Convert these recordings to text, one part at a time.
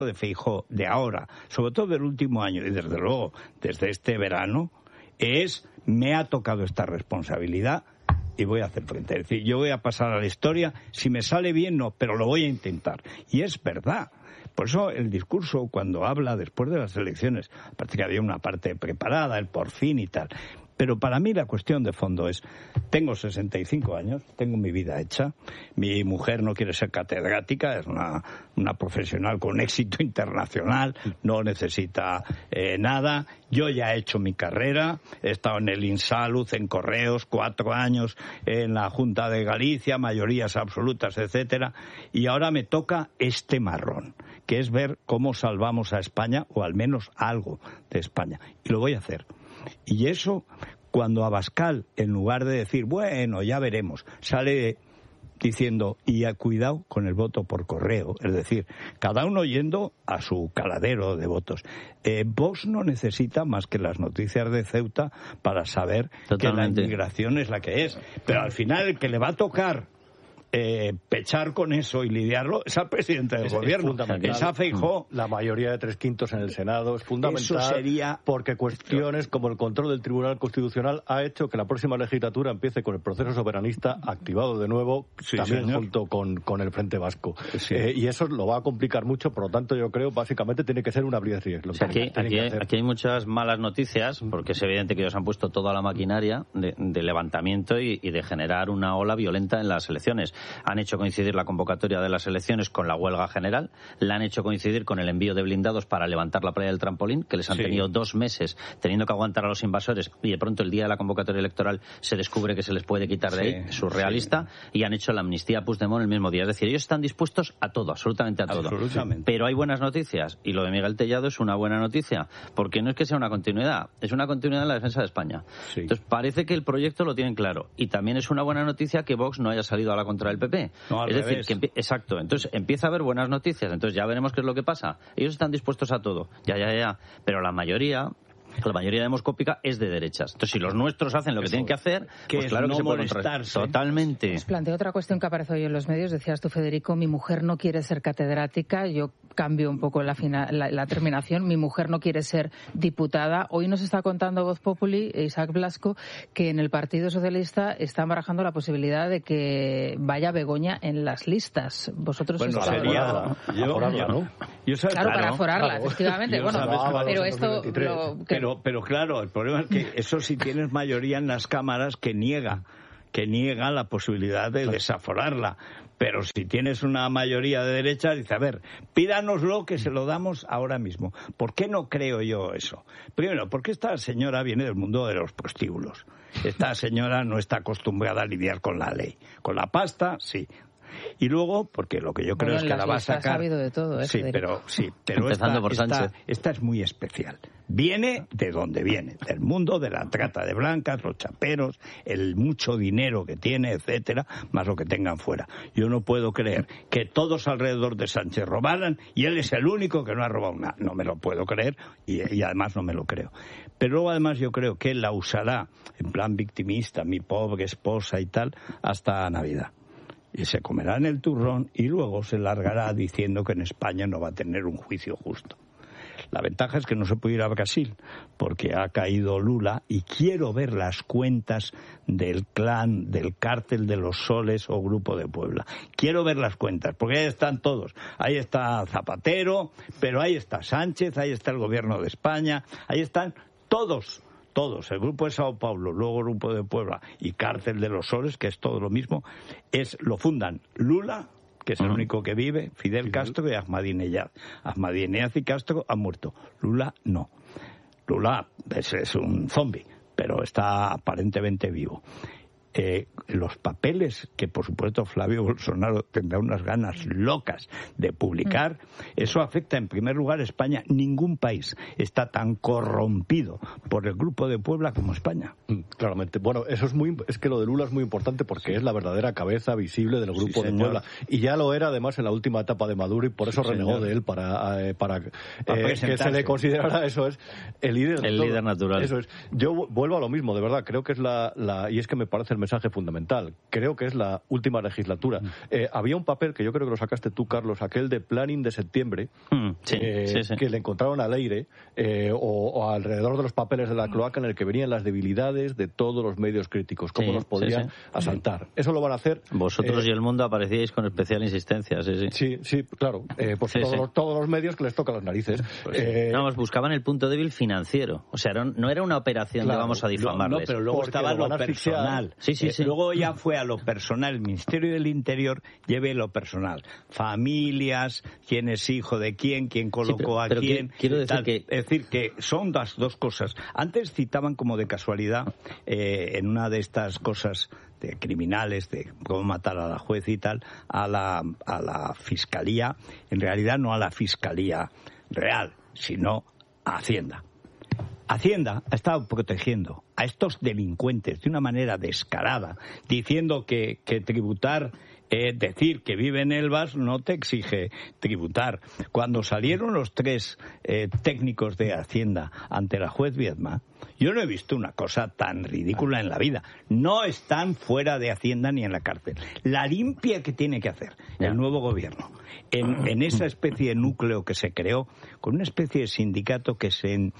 de Feijóo de ahora, sobre todo del último año y desde luego desde este verano, me ha tocado esta responsabilidad y voy a hacer frente. Es decir, yo voy a pasar a la historia, si me sale bien no, pero lo voy a intentar. Y es verdad. Por eso el discurso, cuando habla después de las elecciones, aparte que había una parte preparada, el por fin y tal. Pero para mí la cuestión de fondo es, tengo 65 años, tengo mi vida hecha, mi mujer no quiere ser catedrática, es una profesional con éxito internacional, no necesita nada, yo ya he hecho mi carrera, he estado en el Insalud, en Correos, 4 años, en la Junta de Galicia, mayorías absolutas, etcétera, y ahora me toca este marrón, que es ver cómo salvamos a España, o al menos algo de España, y lo voy a hacer. Y eso, cuando Abascal, en lugar de decir, bueno, ya veremos, sale diciendo, y cuidado con el voto por correo, es decir, cada uno yendo a su caladero de votos. Vox no necesita más que las noticias de Ceuta para saber Totalmente. que la inmigración es la que es. Pero al final el que le va a tocar pechar con eso y lidiarlo es al presidente del gobierno, es a Feijóo. La mayoría de 3/5 en el Senado es fundamental. Eso sería... porque cuestiones como el control del Tribunal Constitucional ha hecho que la próxima legislatura empiece con el proceso soberanista activado de nuevo, sí, también señor, junto con el Frente Vasco. Sí. Y eso lo va a complicar mucho, por lo tanto yo creo básicamente tiene que ser un abrir riesgo. Aquí hay muchas malas noticias, porque es evidente que ellos han puesto toda la maquinaria de levantamiento y de generar una ola violenta en las elecciones. Han hecho coincidir la convocatoria de las elecciones con la huelga general, la han hecho coincidir con el envío de blindados para levantar la playa del trampolín, que les han tenido 2 meses teniendo que aguantar a los invasores, y de pronto el día de la convocatoria electoral se descubre que se les puede quitar de ahí, surrealista, y han hecho la amnistía a Puigdemont el mismo día. Es decir, ellos están dispuestos a todo, absolutamente a todo. Pero hay buenas noticias, y lo de Miguel Tellado es una buena noticia, porque no es que sea una continuidad, es una continuidad en la defensa de España. Entonces parece que el proyecto lo tienen claro, y también es una buena noticia que Vox no haya salido a la contra del PP. No, es decir, que exacto, entonces empieza a haber buenas noticias, entonces ya veremos qué es lo que pasa. Ellos están dispuestos a todo, ya, pero la mayoría demoscópica es de derechas. Entonces, si los nuestros hacen lo que tienen que hacer, pues claro que se puede molestarse. Totalmente. Os planteo otra cuestión que aparece hoy en los medios. Decías tú, Federico, mi mujer no quiere ser catedrática. Yo cambio un poco la terminación. Mi mujer no quiere ser diputada. Hoy nos está contando Voz Populi, Isaac Blasco, que en el Partido Socialista están barajando la posibilidad de que vaya Begoña en las listas. Vosotros sería aforarla, ¿no? Para aforarla, efectivamente. Pero esto... Pero claro, el problema es que eso si tienes mayoría en las cámaras que niega la posibilidad de desaforarla. Pero si tienes una mayoría de derecha, dice, a ver, pídanoslo que se lo damos ahora mismo. ¿Por qué no creo yo eso? Primero, porque esta señora viene del mundo de los prostíbulos. Esta señora no está acostumbrada a lidiar con la ley. Con la pasta, sí. Y luego, porque lo que yo creo es que la va a sacar... De todo, pero esta es muy especial. Viene de donde viene, del mundo de la trata de blancas, los chaperos, el mucho dinero que tiene, etcétera, más lo que tengan fuera. Yo no puedo creer que todos alrededor de Sánchez robaran y él es el único que no ha robado nada. No me lo puedo creer y además no me lo creo. Pero luego además yo creo que él la usará en plan victimista, mi pobre esposa y tal, hasta Navidad. Y se comerá en el turrón y luego se largará diciendo que en España no va a tener un juicio justo. La ventaja es que no se puede ir a Brasil porque ha caído Lula y quiero ver las cuentas del clan, del cártel de los Soles o Grupo de Puebla. Quiero ver las cuentas porque ahí están todos. Ahí está Zapatero, pero ahí está Sánchez, ahí está el gobierno de España, ahí están todos, el Grupo de Sao Paulo, luego Grupo de Puebla y Cárcel de los Soles, que es todo lo mismo, lo fundan Lula, que es el único que vive, Fidel Castro y Ahmadinejad. Ahmadinejad y Castro han muerto. Lula no. Lula es un zombi, pero está aparentemente vivo. Los papeles que por supuesto Flavio Bolsonaro tendrá unas ganas locas de publicar, eso afecta en primer lugar a España. Ningún país está tan corrompido por el Grupo de Puebla como España. Claramente. Bueno, eso es que lo de Lula es muy importante porque es la verdadera cabeza visible del Grupo de Puebla. Y ya lo era además en la última etapa de Maduro y por eso renegó de él para que se le considerara, eso es, el líder líder natural. Eso es. Yo vuelvo a lo mismo, de verdad, creo que es y es que me parece el mensaje fundamental. Creo que es la última legislatura. Había un papel que yo creo que lo sacaste tú, Carlos, aquel de Planning de septiembre, que le encontraron a Leire, o alrededor de los papeles de la cloaca, en el que venían las debilidades de todos los medios críticos, cómo los podrían asaltar. Eso lo van a hacer. Vosotros y el mundo aparecíais con especial insistencia, Sí, claro. Pues todos los medios que les tocan las narices. Vamos, buscaban el punto débil financiero. O sea, no era una operación de vamos a difamarles. No, pero luego estaba lo personal. Sí. Luego ya fue a lo personal. El Ministerio del Interior lleve lo personal. Familias, quién es hijo de quién colocó a quién. Quiero decir Es decir, que son las dos cosas. Antes citaban como de casualidad, en una de estas cosas de criminales, de cómo matar a la juez y tal, a la Fiscalía, en realidad no a la Fiscalía real, sino a Hacienda. Hacienda ha estado protegiendo a estos delincuentes de una manera descarada, diciendo que tributar, decir que vive en Elvas no te exige tributar. Cuando salieron los 3 técnicos de Hacienda ante la juez Viedma, yo no he visto una cosa tan ridícula en la vida. No están fuera de Hacienda ni en la cárcel. La limpia que tiene que hacer el nuevo gobierno en esa especie de núcleo que se creó, con una especie de sindicato que se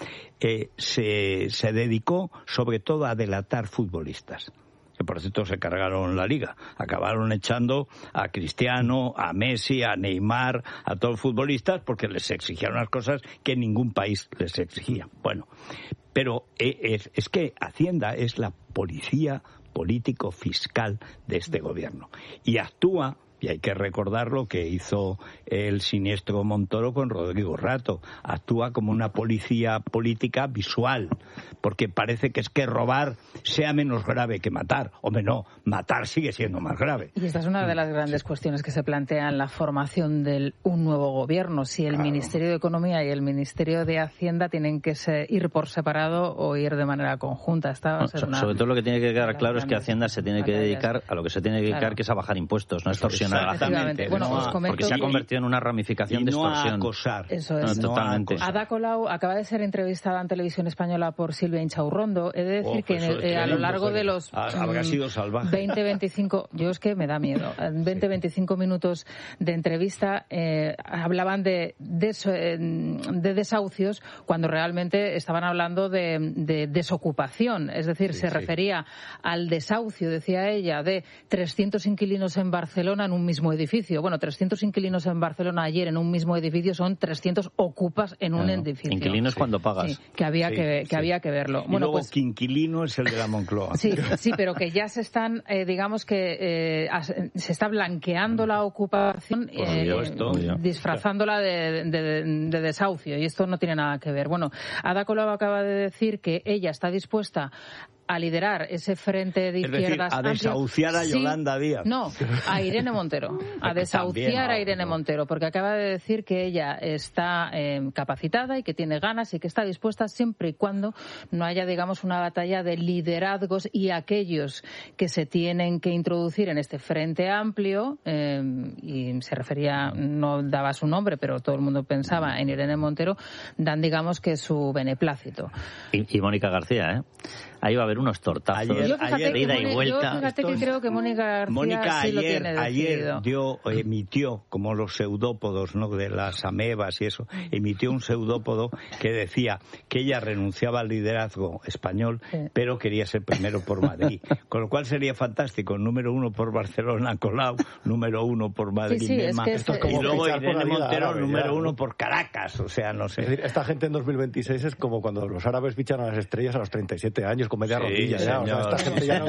dedicó sobre todo a delatar futbolistas, que por cierto se cargaron la liga, acabaron echando a Cristiano, a Messi, a Neymar, a todos los futbolistas porque les exigían unas cosas que ningún país les exigía. Bueno, pero es que Hacienda es la policía político-fiscal de este gobierno y actúa. Y hay que recordar lo que hizo el siniestro Montoro con Rodrigo Rato. Actúa como una policía política visual, porque parece que es que robar sea menos grave que matar. Hombre, no, matar sigue siendo más grave. Y esta es una de las grandes cuestiones que se plantea en la formación de un nuevo gobierno. Si el Ministerio de Economía y el Ministerio de Hacienda tienen que ir por separado o ir de manera conjunta. Sobre todo lo que tiene que quedar claro es que Hacienda se tiene que dedicar a lo que se tiene que dedicar, que es a bajar impuestos, no extorsionar. Exactamente. Bueno, os comento, porque se ha convertido en una ramificación de extorsión. No a acosar. Eso es. Totalmente. Ada Colau acaba de ser entrevistada en Televisión Española por Silvia Inchaurrondo. He de decir que a lo largo de los habrá sido salvaje. 20-25, yo es que me da miedo, 20-25 minutos de entrevista hablaban de desahucios cuando realmente estaban hablando de desocupación. Es decir, se refería al desahucio, decía ella, de 300 inquilinos en Barcelona en un mismo edificio. Bueno, 300 inquilinos en Barcelona ayer en un mismo edificio son 300 ocupas en un edificio. Inquilinos cuando pagas. Sí, que había que verlo. Y bueno, luego que inquilino es el de la Moncloa. Sí, pero que ya se están, digamos que se está blanqueando la ocupación, disfrazándola de desahucio, y esto no tiene nada que ver. Bueno, Ada Colau acaba de decir que ella está dispuesta a liderar ese frente de izquierdas a desahuciar a Yolanda Díaz. No, a Irene Montero. A desahuciar a Irene Montero, porque acaba de decir que ella está capacitada y que tiene ganas y que está dispuesta siempre y cuando no haya, digamos, una batalla de liderazgos y aquellos que se tienen que introducir en este frente amplio, y se refería, no daba su nombre, pero todo el mundo pensaba en Irene Montero, dan, digamos, que su beneplácito. Y Mónica García, ahí va a haber unos tortazos de ida y vuelta. Yo fíjate que creo que Mónica García sí lo tiene decidido. Ayer emitió, como los pseudópodos, ¿no?, de las amebas y eso, emitió un pseudópodo que decía que ella renunciaba al liderazgo español, pero quería ser primero por Madrid. Con lo cual sería fantástico, número 1 por Barcelona, Colau, número 1 por Madrid, Mema, y luego Irene Montero, número 1 por Caracas, o sea, no sé. Es decir, esta gente en 2026 es como cuando los árabes fichan a las estrellas a los 37 años, con media rodilla. Esta gente ya no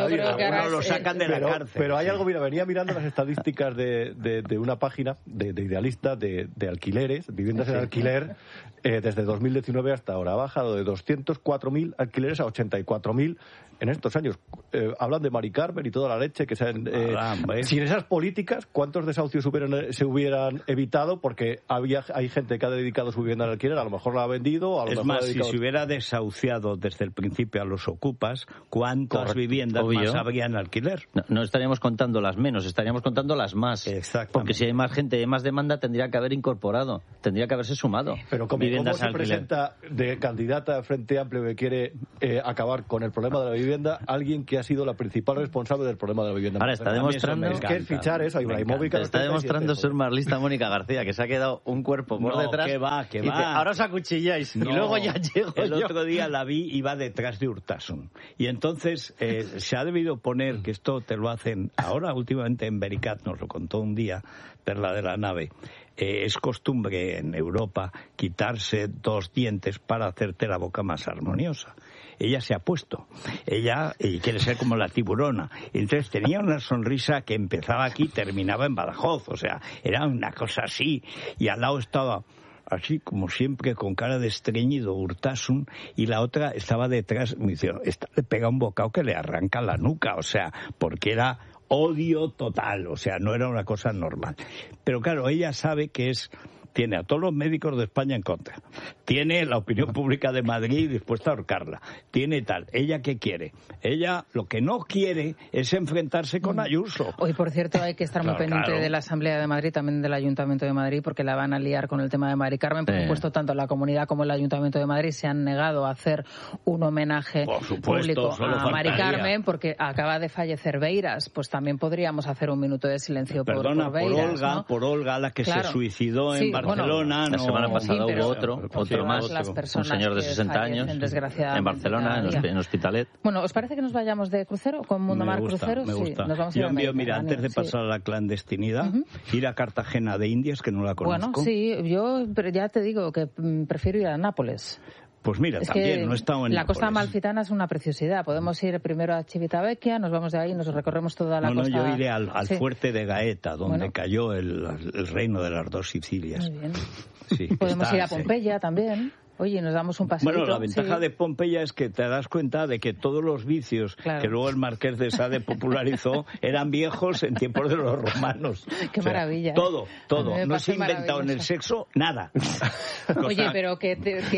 lo sacan de la cárcel. Pero hay algo, mira, venía mirando las estadísticas de una página de Idealista de alquileres, viviendas en alquiler, desde 2019 hasta ahora. Ha bajado de 204.000 alquileres a 84.000 en estos años. Hablan de Mari Carmen y toda la leche que sin esas políticas, ¿cuántos desahucios se hubieran evitado? Porque hay gente que ha dedicado su vivienda al alquiler, a lo mejor la ha vendido, a lo mejor más, si se hubiera desahuciado desde el principio a los ocupas, ¿cuántas viviendas más habría en alquiler? No estaríamos contando las menos, estaríamos contando las más. Exactamente. Porque si hay más gente, hay más demanda, tendría que haber incorporado, tendría que haberse sumado. Pero ¿cómo se presenta de candidata al Frente Amplio que quiere acabar con el problema de la vivienda alguien que ha sido la principal responsable del problema de la vivienda. Ahora está demostrando que fichar eso a Ibrahimovic. Está demostrando ser marlista Mónica García, que se ha quedado un cuerpo por detrás. Que va. Dice, ahora os acuchilláis. No, y luego ya llego el otro día la vi, iba detrás de Urtasun. Y entonces se ha debido poner, que esto te lo hacen ahora últimamente en Vericat, nos lo contó un día Perla de la Nave. Es costumbre en Europa quitarse 2 dientes para hacerte la boca más armoniosa. Ella se ha puesto. Ella quiere ser como la tiburona. Entonces tenía una sonrisa que empezaba aquí y terminaba en Badajoz. O sea, era una cosa así. Y al lado estaba, así como siempre, con cara de estreñido, Urtasun, y la otra estaba detrás. Me dice, esta le pega un bocado que le arranca la nuca. O sea, porque era odio total, o sea, no era una cosa normal. Pero claro, ella sabe que tiene a todos los médicos de España en contra, tiene la opinión pública de Madrid dispuesta a ahorcarla, tiene tal. ¿Ella qué quiere? Ella lo que no quiere es enfrentarse con Ayuso. Hoy, por cierto, hay que estar muy pendiente de la Asamblea de Madrid, también del Ayuntamiento de Madrid, porque la van a liar con el tema de Mari Carmen. Por supuesto, tanto la Comunidad como el Ayuntamiento de Madrid se han negado a hacer un homenaje público a Mari Carmen, porque acaba de fallecer Beiras. Pues también podríamos hacer un minuto de silencio por Beiras, ¿no? por Olga, la que se suicidó en Barcelona. La semana pasada hubo otro más, un señor de 60 años, en Barcelona, en Hospitalet. Bueno, ¿os parece que nos vayamos de crucero con Mundo Mar Cruceros? Me gusta. Sí, nos vamos Yo envío, mira, antes de pasar a la clandestinidad, ir a Cartagena de Indias, que no la conozco. Bueno, sí, pero ya te digo que prefiero ir a Nápoles. Pues mira, también no he estado en la Costa Amalfitana es una preciosidad. Podemos ir primero a Civitavecchia, nos vamos de ahí, nos recorremos toda la costa. No, yo iré al fuerte de Gaeta, donde cayó el reino de las 2 Sicilias. Muy bien. Sí, podemos ir a Pompeya también. Oye, nos damos un paseito. Bueno, la ventaja de Pompeya es que te das cuenta de que todos los vicios que luego el Marqués de Sade popularizó eran viejos en tiempos de los romanos. Qué maravilla. Todo. No se ha inventado en el sexo nada. Oye, pero que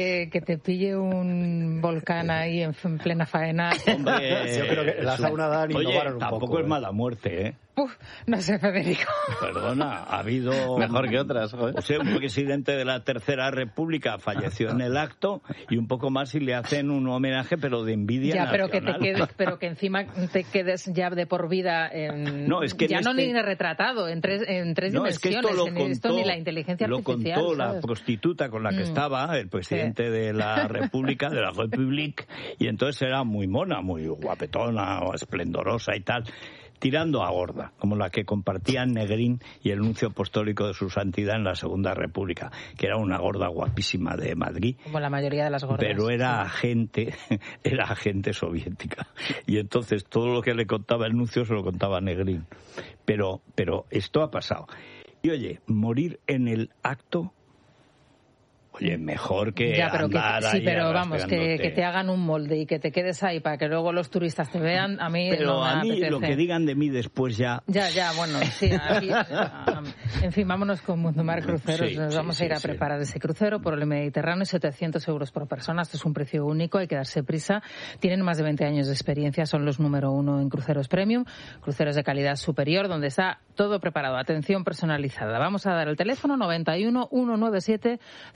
te pille un volcán ahí en plena faena. Hombre, yo creo que la sauna dan y innovaron un poco. Tampoco es mala muerte, ¿eh? No sé, Federico. Perdona, ha habido... Mejor que otras, joder. O sea, un presidente de la Tercera República falleció en el acto y un poco más si le hacen un homenaje, pero de envidia nacional. Pero que encima te quedes ya de por vida no, es que ya no ni retratado en tres dimensiones. Es que esto ni la inteligencia artificial. Lo contó la prostituta con la que estaba el presidente de la República, de la Republic, y entonces era muy mona, muy guapetona, esplendorosa y tal, tirando a gorda, como la que compartían Negrín y el nuncio apostólico de su santidad en la Segunda República, que era una gorda guapísima de Madrid. Como la mayoría de las gordas. Pero era agente soviética. Y entonces todo lo que le contaba el nuncio se lo contaba Negrín. Pero esto ha pasado. Y oye, morir en el acto... Oye, mejor que andar ahí pero vamos, que te hagan un molde y que te quedes ahí para que luego los turistas te vean, a mí pero no me a mí apetece. Lo que digan de mí después ya... Ya, bueno, sí. Aquí, en fin, vámonos con Mundo Mar Cruceros. Nos vamos a ir a preparar ese crucero por el Mediterráneo, 700 euros por persona. Esto es un precio único, hay que darse prisa. Tienen más de 20 años de experiencia, son los número 1 en cruceros premium, cruceros de calidad superior, donde está todo preparado, atención personalizada. Vamos a dar el teléfono 91 197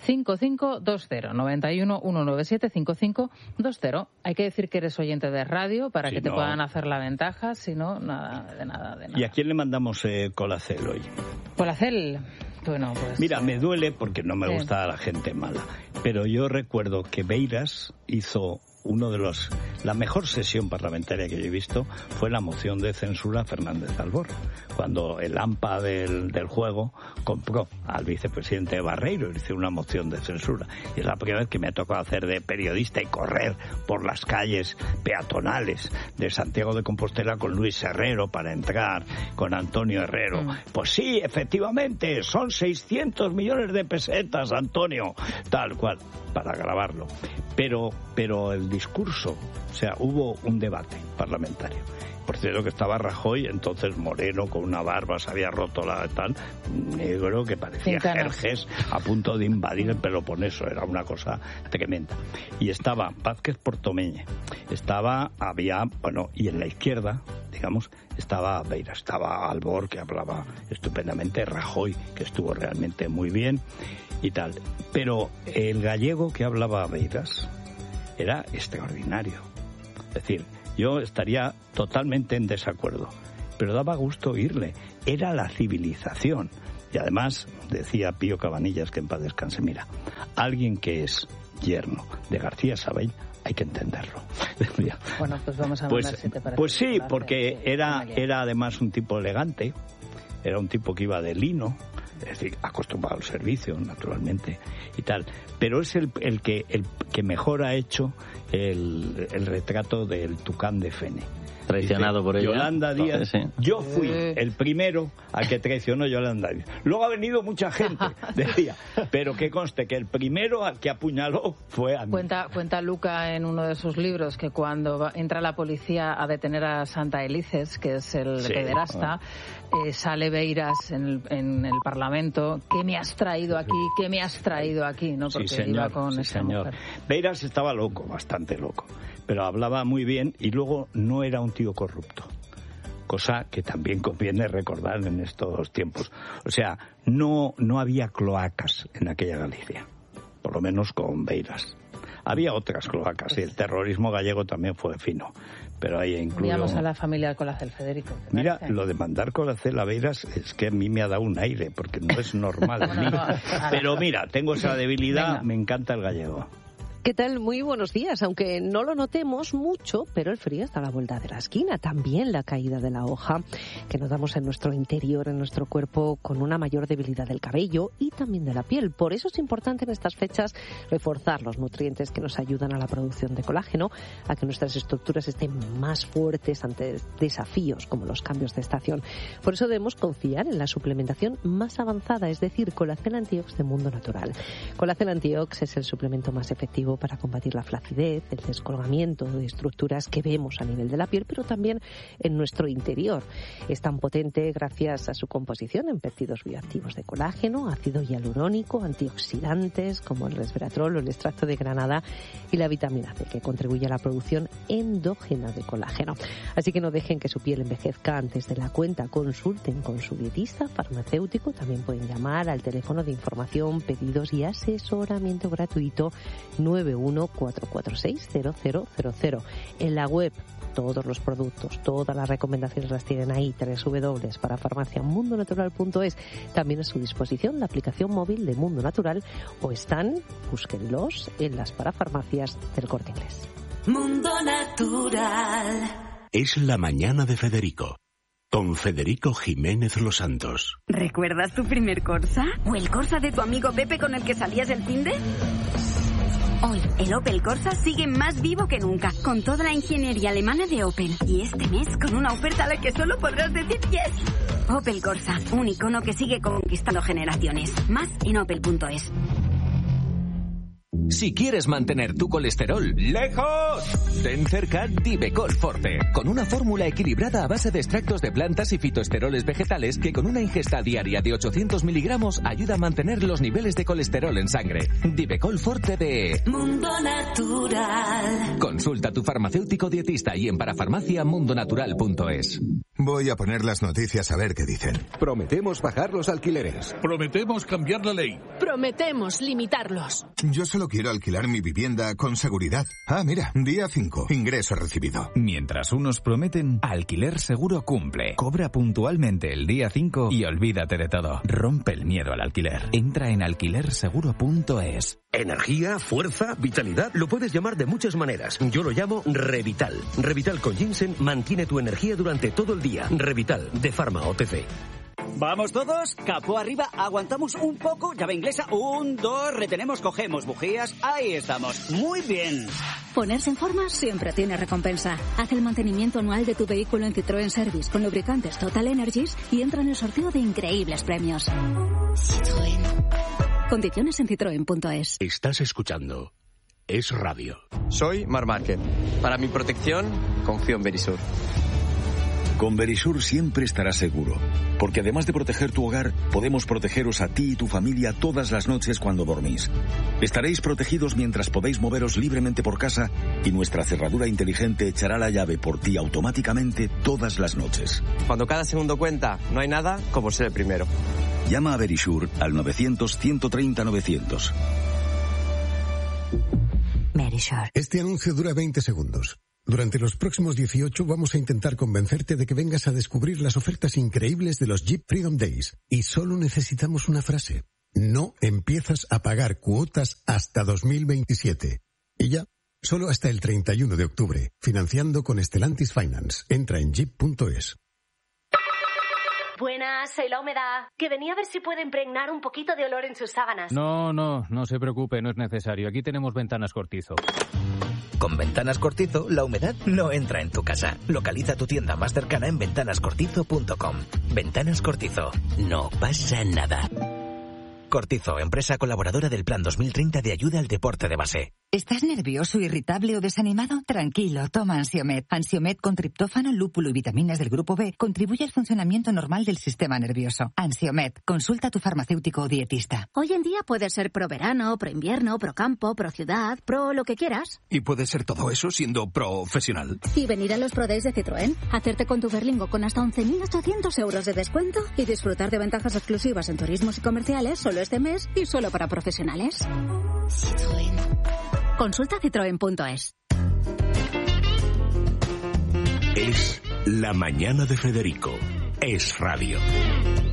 5520, 91 197 5520. Hay que decir que eres oyente de radio para que te puedan hacer la ventaja, si no, nada de nada. ¿Y a quién le mandamos Colacel hoy? Colacel. Bueno, pues... Mira, me duele porque no me gusta a la gente mala, pero yo recuerdo que Beiras hizo la mejor sesión parlamentaria que yo he visto fue la moción de censura a Fernández Albor, cuando el AMPA del juego compró al vicepresidente Barreiro y hizo una moción de censura. Y es la primera vez que me ha tocado hacer de periodista y correr por las calles peatonales de Santiago de Compostela con Luis Herrero para entrar, con Antonio Herrero. Pues sí, efectivamente, son 600 millones de pesetas, Antonio, tal cual, para grabarlo. Pero el discurso, o sea, hubo un debate parlamentario. Por cierto que estaba Rajoy, entonces moreno, con una barba, se había roto la tal, negro, que parecía Jerjes, a punto de invadir el Peloponeso, era una cosa tremenda. Y estaba Vázquez Portomeñe, y en la izquierda, digamos, estaba Beiras, estaba Albor, que hablaba estupendamente, Rajoy, que estuvo realmente muy bien, y tal. Pero el gallego que hablaba Beiras era extraordinario. Es decir, yo estaría totalmente en desacuerdo, pero daba gusto oírle. Era la civilización. Y además, decía Pío Cabanillas, que en paz descanse, mira, alguien que es yerno de García Sabell, hay que entenderlo. Bueno, pues vamos a mandar si te parece. Pues sí, porque era además un tipo elegante, era un tipo que iba de lino, es decir, acostumbrado al servicio, naturalmente, y tal. Pero es el que mejor ha hecho el retrato del Tucán de Fene. Traicionado por ella. Yolanda Díaz. Sí. Yo fui el primero a que traicionó Yolanda Díaz. Luego ha venido mucha gente, decía. Pero que conste que el primero al que apuñaló fue a mí. Cuenta Luca en uno de sus libros que cuando entra la policía a detener a Santa Elices, que es el pederasta, sale Beiras en el Parlamento. ¿Qué me has traído aquí? ¿Qué me has traído aquí? ¿No? Porque iba con esa mujer. Beiras estaba loco, bastante loco. Pero hablaba muy bien y luego no era un tío corrupto, cosa que también conviene recordar en estos tiempos. O sea, no había cloacas en aquella Galicia, por lo menos con Beiras. Había otras cloacas y el terrorismo gallego también fue fino, pero ahí incluyo... Enviamos a la familia Colacel, Federico. Mira, lo de mandar Colacel a Beiras es que a mí me ha dado un aire, porque no es normal. Pero mira, tengo esa debilidad, venga. Me encanta el gallego. ¿Qué tal? Muy buenos días. Aunque no lo notemos mucho, pero el frío está a la vuelta de la esquina. También la caída de la hoja que notamos en nuestro interior, en nuestro cuerpo, con una mayor debilidad del cabello y también de la piel. Por eso es importante en estas fechas reforzar los nutrientes que nos ayudan a la producción de colágeno, a que nuestras estructuras estén más fuertes ante desafíos como los cambios de estación. Por eso debemos confiar en la suplementación más avanzada, es decir, Colacel Antiox de Mundo Natural. Colacel Antiox es el suplemento más efectivo para combatir la flacidez, el descolgamiento de estructuras que vemos a nivel de la piel, pero también en nuestro interior. Es tan potente gracias a su composición en péptidos bioactivos de colágeno, ácido hialurónico, antioxidantes como el resveratrol o el extracto de granada y la vitamina C, que contribuye a la producción endógena de colágeno. Así que no dejen que su piel envejezca antes de la cuenta. Consulten con su dietista, farmacéutico. También pueden llamar al teléfono de información, pedidos y asesoramiento gratuito 914460000. En la web todos los productos, todas las recomendaciones las tienen ahí, www.parafarmaciamundonatural.es. También a su disposición la aplicación móvil de Mundo Natural o búsquenlos en las parafarmacias del Corte Inglés. Mundo Natural. Es la mañana de Federico, con Federico Jiménez Los Santos. ¿Recuerdas tu primer Corsa? ¿O el Corsa de tu amigo Pepe con el que salías del finde? Hoy, el Opel Corsa sigue más vivo que nunca, con toda la ingeniería alemana de Opel. Y este mes, con una oferta a la que solo podrás decir yes. Opel Corsa, un icono que sigue conquistando generaciones. Más en opel.es. Si quieres mantener tu colesterol lejos, ten cerca Divecol Forte, con una fórmula equilibrada a base de extractos de plantas y fitoesteroles vegetales que con una ingesta diaria de 800 miligramos ayuda a mantener los niveles de colesterol en sangre. Divecol Forte de Mundo Natural. Consulta a tu farmacéutico dietista y en parafarmaciamundonatural.es. Voy a poner las noticias a ver qué dicen. Prometemos bajar los alquileres. Prometemos cambiar la ley. Prometemos limitarlos. Yo solo quiero alquilar mi vivienda con seguridad. Ah, mira, día 5, ingreso recibido. Mientras unos prometen, Alquiler Seguro cumple. Cobra puntualmente el día 5 y olvídate de todo. Rompe el miedo al alquiler. Entra en alquilerseguro.es. Energía, fuerza, vitalidad, lo puedes llamar de muchas maneras. Yo lo llamo Revital. Revital con ginseng mantiene tu energía durante todo el día. Revital, de Pharma OTC. ¿Vamos todos? Capó arriba, aguantamos un poco, llave inglesa, 1, 2, retenemos, cogemos bujías, ahí estamos, muy bien. Ponerse en forma siempre tiene recompensa. Haz el mantenimiento anual de tu vehículo en Citroën Service con lubricantes Total Energies y entra en el sorteo de increíbles premios. Citroën. Condiciones en citroen.es. Estás escuchando Es Radio. Soy Marc Márquez. Para mi protección, confío en Verisur. Con Verisur siempre estarás seguro, porque además de proteger tu hogar, podemos protegeros a ti y tu familia todas las noches cuando dormís. Estaréis protegidos mientras podéis moveros libremente por casa y nuestra cerradura inteligente echará la llave por ti automáticamente todas las noches. Cuando cada segundo cuenta, no hay nada como ser el primero. Llama a Verisur al 900-130-900. Verisure. Este anuncio dura 20 segundos. Durante los próximos 18 vamos a intentar convencerte de que vengas a descubrir las ofertas increíbles de los Jeep Freedom Days. Y solo necesitamos una frase. No empiezas a pagar cuotas hasta 2027. Y ya, solo hasta el 31 de octubre. Financiando con Stellantis Finance. Entra en jeep.es. Buenas, soy la humedad. Que venía a ver si puede impregnar un poquito de olor en sus sábanas. No se preocupe, no es necesario. Aquí tenemos Ventanas Cortizo. Con Ventanas Cortizo, la humedad no entra en tu casa. Localiza tu tienda más cercana en ventanascortizo.com. Ventanas Cortizo. No pasa nada. Cortizo, empresa colaboradora del Plan 2030 de ayuda al deporte de base. ¿Estás nervioso, irritable o desanimado? Tranquilo, toma Ansiomet. Ansiomet con triptófano, lúpulo y vitaminas del grupo B contribuye al funcionamiento normal del sistema nervioso. Ansiomet, consulta a tu farmacéutico o dietista. Hoy en día puedes ser pro verano, pro invierno, pro campo, pro ciudad, pro lo que quieras. Y puedes ser todo eso siendo profesional. Y venir a los Pro Days de Citroën, hacerte con tu Berlingo con hasta 11.800 euros de descuento y disfrutar de ventajas exclusivas en turismos y comerciales solo este mes y solo para profesionales. Citroën. Consulta citroen.es. Es La Mañana de Federico. Es radio.